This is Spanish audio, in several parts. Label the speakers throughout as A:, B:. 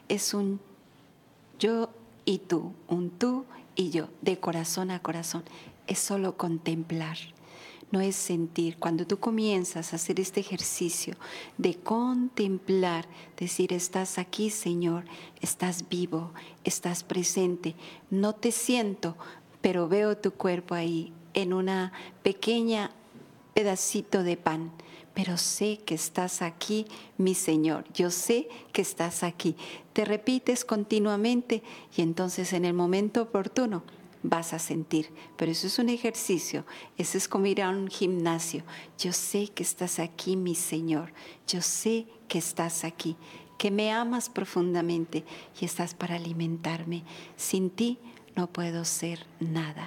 A: Es un yo y tú, un tú y yo, de corazón a corazón. Es solo contemplar, no es sentir. Cuando tú comienzas a hacer este ejercicio de contemplar, decir, estás aquí, Señor, estás vivo, estás presente, no te siento, pero veo tu cuerpo ahí en una pequeña pedacito de pan, pero sé que estás aquí, mi Señor, yo sé que estás aquí. Te repites continuamente y entonces en el momento oportuno vas a sentir, pero eso es un ejercicio, eso es como ir a un gimnasio. Yo sé que estás aquí, mi Señor, yo sé que estás aquí, que me amas profundamente y estás para alimentarme. Sin ti no puedo ser nada.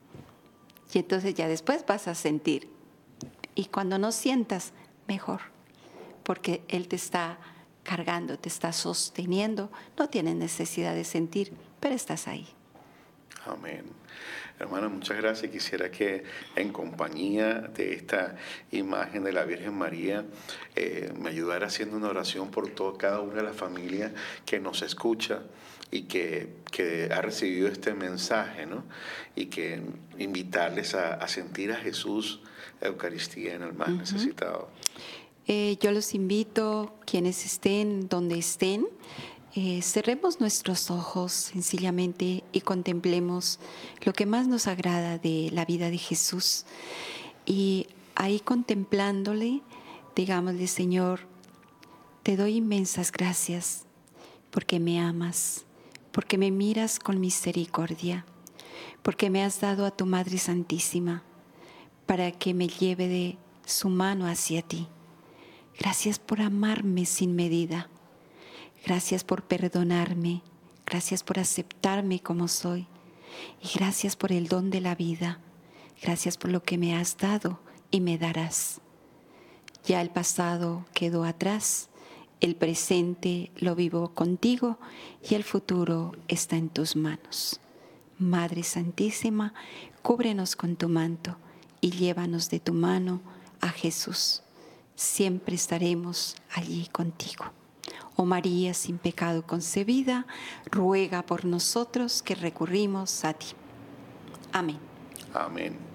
A: Y entonces ya después vas a sentir. Y cuando no sientas, mejor, porque Él te está cargando, te está sosteniendo. No tienes necesidad de sentir, pero estás ahí.
B: Amén. Hermana, muchas gracias. Quisiera que en compañía de esta imagen de la Virgen María me ayudara haciendo una oración por cada una de las familias que nos escucha y que ha recibido este mensaje, ¿no? Y que invitarles a sentir a Jesús, la Eucaristía en el más necesitado.
A: Yo los invito, quienes estén donde estén, cerremos nuestros ojos sencillamente y contemplemos lo que más nos agrada de la vida de Jesús. Y ahí contemplándole, digámosle, Señor, te doy inmensas gracias porque me amas, porque me miras con misericordia, porque me has dado a tu Madre Santísima para que me lleve de su mano hacia ti. Gracias por amarme sin medida. Gracias por perdonarme. Gracias por aceptarme como soy. Y gracias por el don de la vida. Gracias por lo que me has dado y me darás. Ya el pasado quedó atrás. El presente lo vivo contigo y el futuro está en tus manos. Madre Santísima, cúbrenos con tu manto y llévanos de tu mano a Jesús. Siempre estaremos allí contigo. Oh María, sin pecado concebida, ruega por nosotros que recurrimos a ti. Amén.
B: Amén.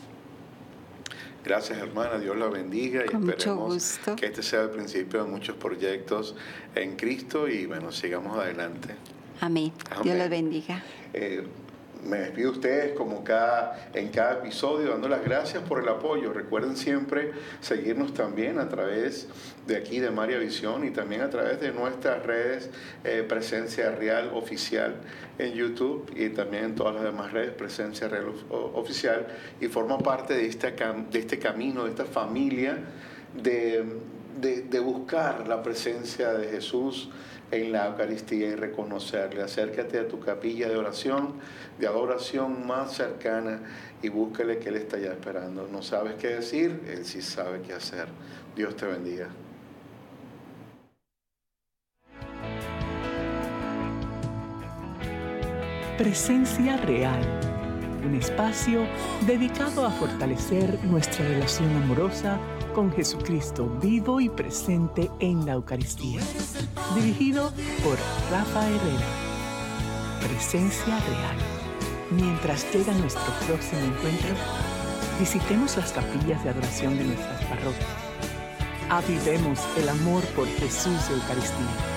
B: Gracias, hermana. Dios la bendiga.
A: Con
B: y
A: mucho
B: esperemos
A: gusto.
B: que este sea el principio de muchos proyectos en Cristo y bueno, sigamos adelante.
A: Amén.
B: Amén.
A: Dios los bendiga.
B: Me despido de ustedes como en cada episodio dando las gracias por el apoyo. Recuerden siempre seguirnos también a través de aquí de María Visión y también a través de nuestras redes Presencia Real Oficial en YouTube y también en todas las demás redes Presencia Real Oficial, y forma parte de este camino, de esta familia de buscar la presencia de Jesús en la Eucaristía y reconocerle. Acércate a tu capilla de oración, de adoración más cercana y búscale que Él está ya esperando. No sabes qué decir, Él sí sabe qué hacer. Dios te bendiga.
C: Presencia Real, un espacio dedicado a fortalecer nuestra relación amorosa con Jesucristo vivo y presente en la Eucaristía. Dirigido por Rafa Herrera. Presencia Real. Mientras llega nuestro próximo encuentro, visitemos las capillas de adoración de nuestras parroquias. Avivemos el amor por Jesús de Eucaristía.